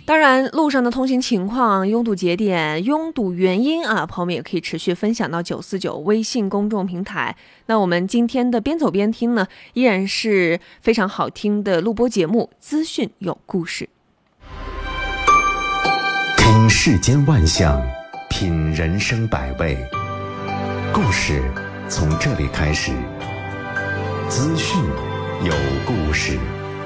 当然，路上的通行情况、拥堵节点、拥堵原因朋友们也可以持续分享到949微信公众平台。那我们今天的边走边听呢，依然是非常好听的录播节目，资讯有故事。 听世间万象，品人生百味，故事从这里开始。资讯有故事。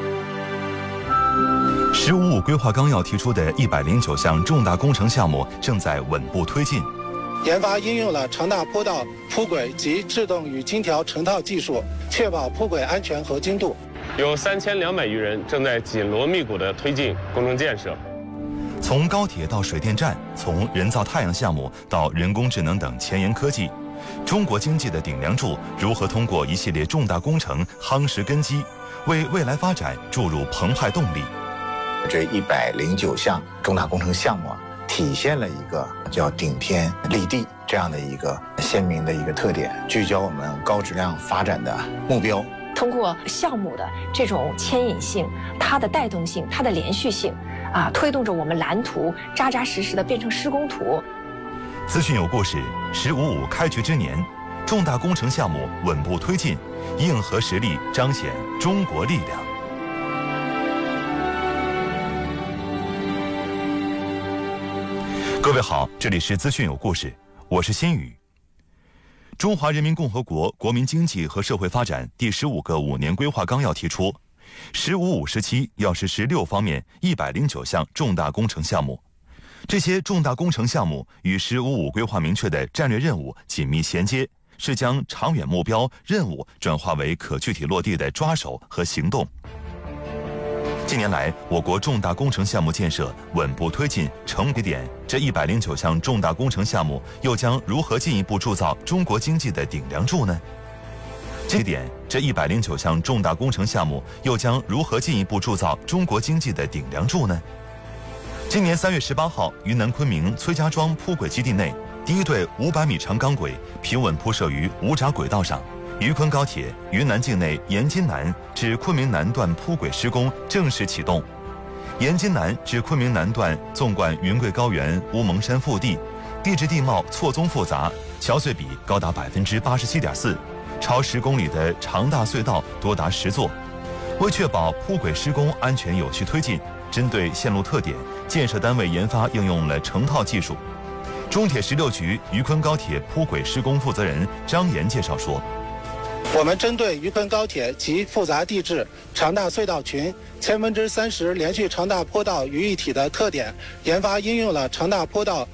“15+5”规划纲要提出的109项重大工程项目正在稳步推进。 研发应用了长大坡道铺轨及制动与金条成套技术，确保铺轨安全和精度。 有3200余人正在紧锣密鼓地推进工程建设。 从高铁到水电站，从人造太阳项目到人工智能等前沿科技，中国经济的顶梁柱如何通过一系列重大工程夯实根基，为未来发展注入澎湃动力？ 这109项重大工程项目体现了一个叫顶天立地这样的一个鲜明的一个特点，聚焦我们高质量发展的目标。 通过项目的这种牵引性、它的带动性、它的连续性推动着我们蓝图扎扎实实的变成施工图。 资讯有故事，“15+5”开局之年，重大工程项目稳步推进，硬核实力彰显中国力量。各位好，这里是资讯有故事，我是新宇。中华人民共和国国民经济和社会发展第15个5年规划纲要提出，“15+5”时期要实施6方面109项重大工程项目。这些重大工程项目与“15+5”规划明确的战略任务紧密衔接，是将长远目标任务转化为可具体落地的抓手和行动。近年来，我国重大工程项目建设稳步推进，成节点，这109项重大工程项目又将如何进一步铸造中国经济的顶梁柱呢？这109项重大工程项目又将如何进一步铸造中国经济的顶梁柱呢？今年3月18号，云南昆明崔家庄铺轨基地内，第一对500米长钢轨平稳铺设于无闸轨道上。渝昆高铁云南境内延津南至昆明南段铺轨施工正式启动。延津南至昆明南段纵贯云贵高原乌蒙山腹地，地质地貌错综复杂，桥隧比高达87.4%，超10公里的长大隧道多达10座。为确保铺轨施工安全有序推进，针对线路特点，建设单位研发应用了成套技术。中铁16局渝昆高铁铺轨施工负责人张岩介绍说， 我们针对渝昆高铁及复杂地质、长大隧道群、30%连续长大坡道于一体的特点，研发应用了长大坡道